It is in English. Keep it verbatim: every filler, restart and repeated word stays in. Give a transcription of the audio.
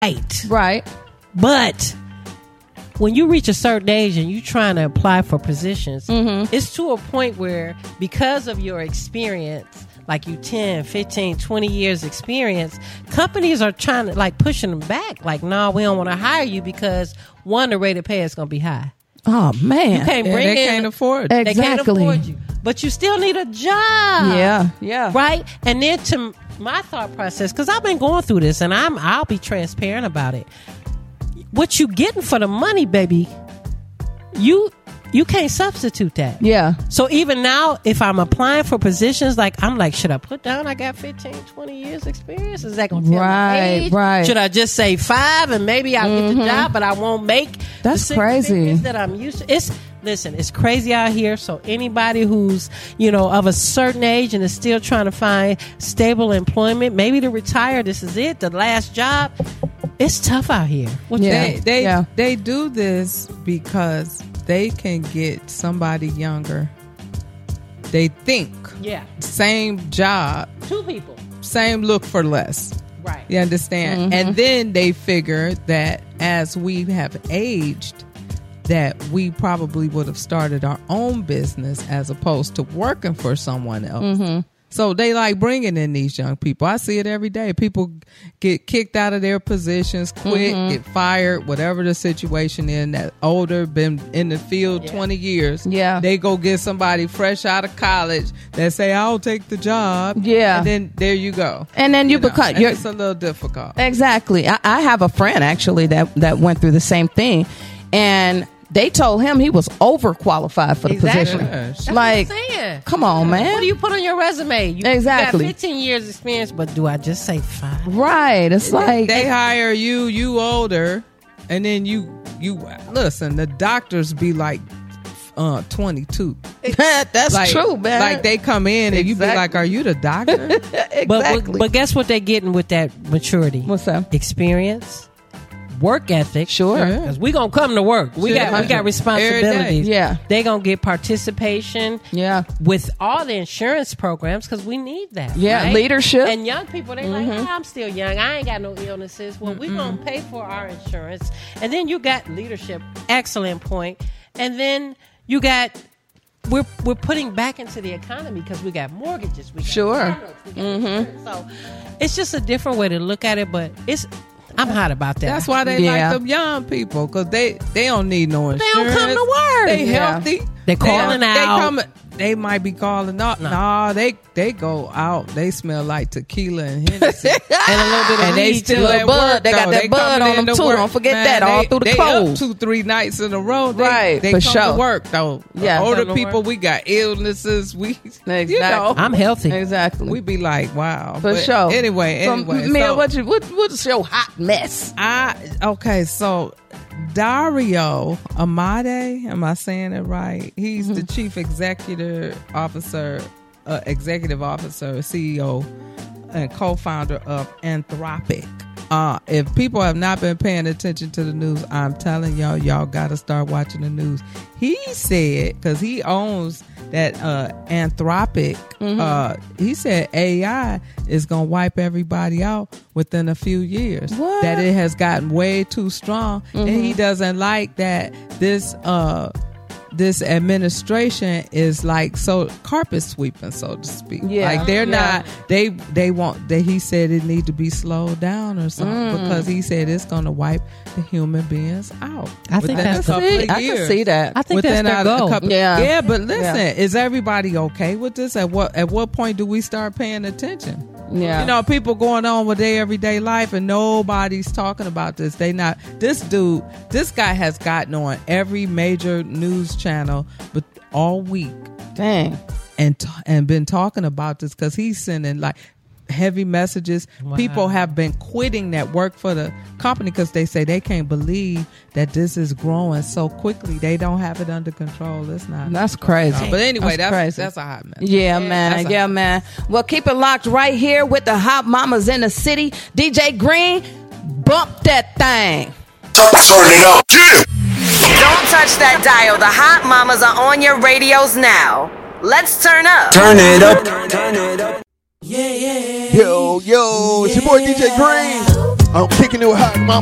right. Right. But when you reach a certain age and you're trying to apply for positions, mm-hmm. it's to a point where because of your experience, like you ten, fifteen, twenty years experience, companies are trying to like pushing them back. Like, no, nah, we don't want to hire you because one, the rate of pay is going to be high. Oh, man. You can't yeah, bring they in, can't afford it. They Exactly. can't afford you. But you still need a job. Yeah, yeah. Right? And then to my thought process, because I've been going through this and I'm, I'll be transparent about it. What you getting for the money, baby, you you can't substitute that. Yeah. So even now, if I'm applying for positions, like I'm like, should I put down I got fifteen, twenty years experience? Is that going to tell Right, my age? right. Should I just say five and maybe I'll Mm-hmm. get the job, but I won't make That's the six crazy. figures that I'm used to? It's listen, it's crazy out here. So anybody who's, you know, of a certain age and is still trying to find stable employment, maybe to retire, this is it, the last job. It's tough out here. What Yeah. you They think? they Yeah. they do this because they can get somebody younger. They think Yeah, same job, two people. same look for less. Right. You understand? Mm-hmm. And then they figure that as we have aged, that we probably would have started our own business as opposed to working for someone else. Mm-hmm. So they like bringing in these young people. I see it every day. People get kicked out of their positions, quit, Mm-hmm. get fired, whatever the situation is. That older, been in the field Yeah. twenty years. Yeah. They go get somebody fresh out of college that say, I'll take the job. Yeah. And then there you go. And then you, know, become... and You're, it's a little difficult. exactly. I, I have a friend, actually, that, that went through the same thing. And... they told him he was overqualified for the Exactly. position. Yeah. That's Like, what I'm saying. come on, man. What do you put on your resume? You Exactly. got fifteen years experience, but do I just say five? Right. It's like, They hire you, you older, and then you you listen. The doctors be like uh, twenty-two. that's Like, true, man. Like they come in and you be Exactly. like, "Are you the doctor?" exactly. But, but but guess what they're getting with that maturity? What's that? Experience, work ethic. Sure. Because we gonna come to work. We Sure. got we got responsibilities. Every day. Yeah. They gonna get participation. Yeah. With all the insurance programs, because we need that. Yeah, right? leadership. And young people, they like, oh, I'm still young. I ain't got no illnesses. Well, we're going to pay for our insurance. And then you got leadership. Excellent point. And then you got, we're we're putting back into the economy because we got mortgages. We got Sure. products, we got insurance. So it's just a different way to look at it, but it's, I'm hot about that. That's why they Yeah. like them young people, because they they don't need no They insurance. don't come to work. They Yeah. healthy. They calling they, out. They come. They might be calling out. No. Nah, they they go out. They smell like tequila and Hennessy. and a little bit of And they weed, still too. at bud. work. They got though. that They bud coming on them, into too. work. Don't forget Man, that, all they, through the they cold. Up two, three nights in a row. They, Right, They for come sure. to work though. Yeah. Older Come to people, work. we got illnesses. We, Exactly. you know, I'm healthy. Exactly. we be like, wow. For But sure. Anyway, So, anyway. Mia, so what you, what, what's your hot mess? I okay. So Dario Amade, am I saying it right? He's the chief executive officer, uh, executive officer, C E O, and co-founder of Anthropic. Uh, if people have not been paying attention to the news, I'm telling y'all, y'all got to start watching the news. He said, because he owns that uh, Anthropic, uh, he said A I is going to wipe everybody out within a few years. What? That it has gotten way too strong. And he doesn't like that this uh, this administration is like so carpet sweeping, so to speak. Yeah. Like they're Yeah. not, they they want, that he said it need to be slowed down or something, because he said it's going to wipe the human beings out. I think within that's a the- couple See, of I can years. see that. I think Within that's their a- a goal. couple- Yeah. yeah, but listen, Yeah. is everybody okay with this? At what at what point do we start paying attention? Yeah. You know, people going on with their everyday life and nobody's talking about this. They not, this dude, this guy has gotten on every major news channel but all week Dang. and t- and been talking about this, because he's sending like heavy messages. Wow. People have been quitting that work for the company because they say they can't believe that this is growing so quickly. They don't have it under control. It's not. That's crazy. But anyway, That's that's crazy. that's a hot mess. Yeah, man. that's a- Yeah, man. Well, keep it locked right here with the hot mamas in the city. D J Green, bump that thing. Turn it up. Yeah. Don't touch that dial. The hot mamas are on your radios now. Let's turn up. Turn it up. Turn it up. Yo, yo, it's your boy D J Green. I'm kicking it with hot mama.